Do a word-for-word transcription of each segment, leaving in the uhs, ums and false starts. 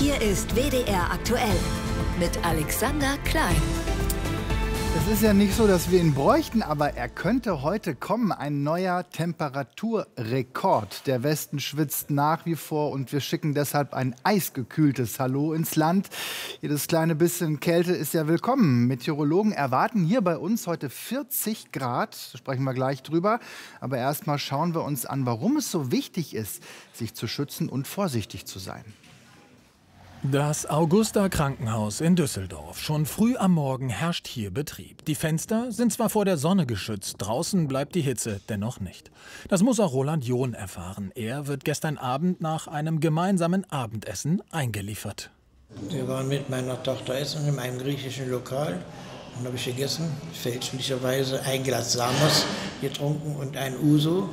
Hier ist W D R aktuell mit Alexander Klein. Es ist ja nicht so, dass wir ihn bräuchten, aber er könnte heute kommen. Ein neuer Temperaturrekord. Der Westen schwitzt nach wie vor und wir schicken deshalb ein eisgekühltes Hallo ins Land. Jedes kleine bisschen Kälte ist ja willkommen. Meteorologen erwarten hier bei uns heute vierzig Grad. Da sprechen wir gleich drüber. Aber erstmal schauen wir uns an, warum es so wichtig ist, sich zu schützen und vorsichtig zu sein. Das Augusta-Krankenhaus in Düsseldorf. Schon früh am Morgen herrscht hier Betrieb. Die Fenster sind zwar vor der Sonne geschützt, draußen bleibt die Hitze dennoch nicht. Das muss auch Roland John erfahren. Er wird gestern Abend nach einem gemeinsamen Abendessen eingeliefert. Wir waren mit meiner Tochter essen in einem griechischen Lokal. Dann habe ich gegessen, fälschlicherweise ein Glas Samos getrunken und ein Uso.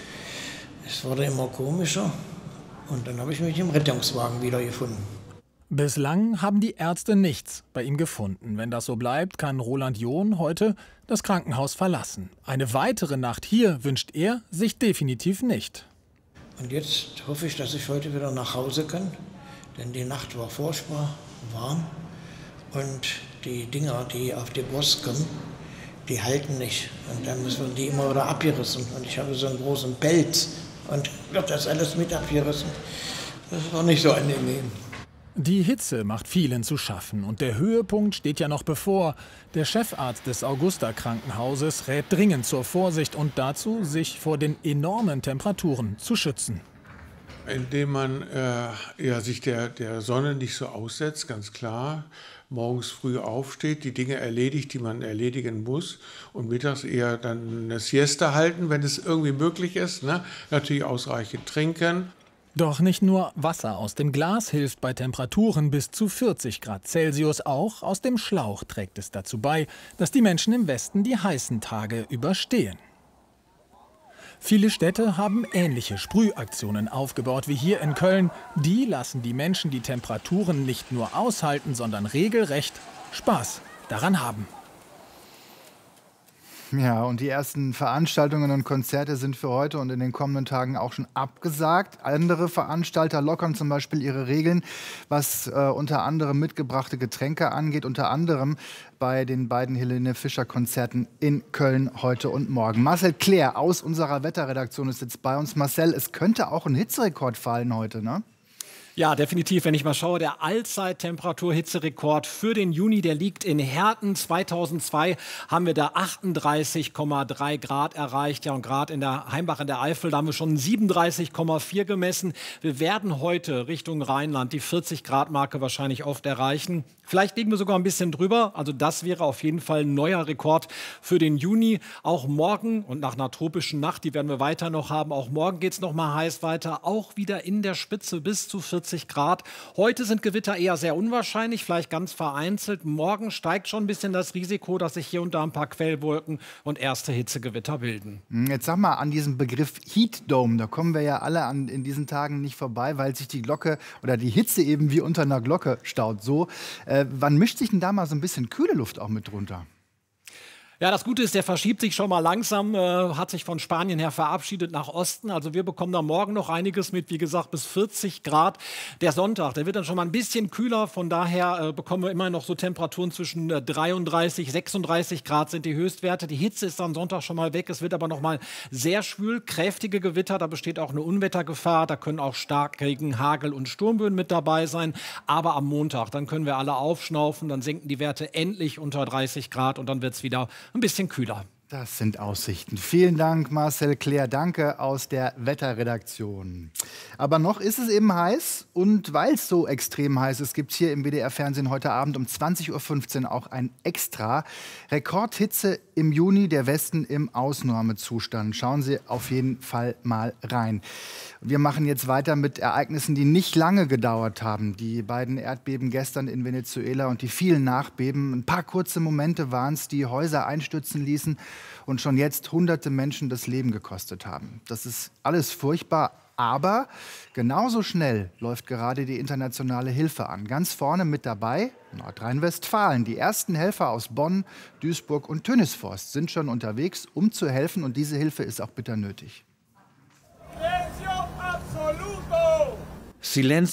Es wurde immer komischer und dann habe ich mich im Rettungswagen wiedergefunden. Bislang haben die Ärzte nichts bei ihm gefunden. Wenn das so bleibt, kann Roland John heute das Krankenhaus verlassen. Eine weitere Nacht hier wünscht er sich definitiv nicht. Und jetzt hoffe ich, dass ich heute wieder nach Hause kann, denn die Nacht war furchtbar warm und die Dinger, die auf die Brust kommen, die halten nicht. Und dann müssen die immer wieder abgerissen. Und ich habe so einen großen Pelz und wird das alles mit abgerissen. Das war nicht so angenehm. Die Hitze macht vielen zu schaffen und der Höhepunkt steht ja noch bevor. Der Chefarzt des Augusta-Krankenhauses rät dringend zur Vorsicht und dazu, sich vor den enormen Temperaturen zu schützen. Indem man äh, ja, sich der, der Sonne nicht so aussetzt, ganz klar, morgens früh aufsteht, die Dinge erledigt, die man erledigen muss und mittags eher dann eine Siesta halten, wenn es irgendwie möglich ist, ne? Natürlich ausreichend trinken. Doch nicht nur Wasser aus dem Glas hilft bei Temperaturen bis zu vierzig Grad Celsius. Auch aus dem Schlauch trägt es dazu bei, dass die Menschen im Westen die heißen Tage überstehen. Viele Städte haben ähnliche Sprühaktionen aufgebaut wie hier in Köln. Die lassen die Menschen die Temperaturen nicht nur aushalten, sondern regelrecht Spaß daran haben. Ja, und die ersten Veranstaltungen und Konzerte sind für heute und in den kommenden Tagen auch schon abgesagt. Andere Veranstalter lockern zum Beispiel ihre Regeln, was äh, unter anderem mitgebrachte Getränke angeht. Unter anderem bei den beiden Helene Fischer-Konzerten in Köln heute und morgen. Marcel Clair aus unserer Wetterredaktion ist jetzt bei uns. Marcel, es könnte auch ein Hitzerekord fallen heute, ne? Ja, definitiv. Wenn ich mal schaue, der Allzeit-Temperatur-Hitzerekord für den Juni, der liegt in Herten. zweitausendzwei haben wir da achtunddreißig Komma drei Grad erreicht. Ja, und gerade in der Heimbach in der Eifel, da haben wir schon siebenunddreißig Komma vier gemessen. Wir werden heute Richtung Rheinland die vierzig Grad Marke wahrscheinlich oft erreichen. Vielleicht liegen wir sogar ein bisschen drüber. Also das wäre auf jeden Fall ein neuer Rekord für den Juni. Auch morgen und nach einer tropischen Nacht, die werden wir weiter noch haben. Auch morgen geht es noch mal heiß weiter. Auch wieder in der Spitze bis zu vierzig Grad. Heute sind Gewitter eher sehr unwahrscheinlich, vielleicht ganz vereinzelt. Morgen steigt schon ein bisschen das Risiko, dass sich hier und da ein paar Quellwolken und erste Hitzegewitter bilden. Jetzt sag mal, an diesem Begriff Heat Dome, da kommen wir ja alle an, in diesen Tagen nicht vorbei, weil sich die Glocke oder die Hitze eben wie unter einer Glocke staut. So, äh, wann mischt sich denn da mal so ein bisschen kühle Luft auch mit drunter? Ja, das Gute ist, der verschiebt sich schon mal langsam, äh, hat sich von Spanien her verabschiedet nach Osten. Also wir bekommen da morgen noch einiges mit, wie gesagt, bis vierzig Grad. Der Sonntag, der wird dann schon mal ein bisschen kühler. Von daher äh, bekommen wir immer noch so Temperaturen zwischen äh, dreiunddreißig, sechsunddreißig Grad sind die Höchstwerte. Die Hitze ist am Sonntag schon mal weg. Es wird aber noch mal sehr schwül, kräftige Gewitter. Da besteht auch eine Unwettergefahr. Da können auch Starkregen, Hagel und Sturmböen mit dabei sein. Aber am Montag, dann können wir alle aufschnaufen. Dann sinken die Werte endlich unter dreißig Grad und dann wird es wieder ein bisschen kühler. Das sind Aussichten. Vielen Dank, Marcel Clair. Danke aus der Wetterredaktion. Aber noch ist es eben heiß. Und weil es so extrem heiß ist, gibt es hier im W D R-Fernsehen heute Abend um zwanzig Uhr fünfzehn auch ein Extra. Rekordhitze im Juni, der Westen im Ausnahmezustand. Schauen Sie auf jeden Fall mal rein. Wir machen jetzt weiter mit Ereignissen, die nicht lange gedauert haben. Die beiden Erdbeben gestern in Venezuela und die vielen Nachbeben. Ein paar kurze Momente waren es, die Häuser einstürzen ließen und schon jetzt hunderte Menschen das Leben gekostet haben. Das ist alles furchtbar, aber genauso schnell läuft gerade die internationale Hilfe an. Ganz vorne mit dabei Nordrhein-Westfalen. Die ersten Helfer aus Bonn, Duisburg und Tönisvorst sind schon unterwegs, um zu helfen, und diese Hilfe ist auch bitter nötig. Silencio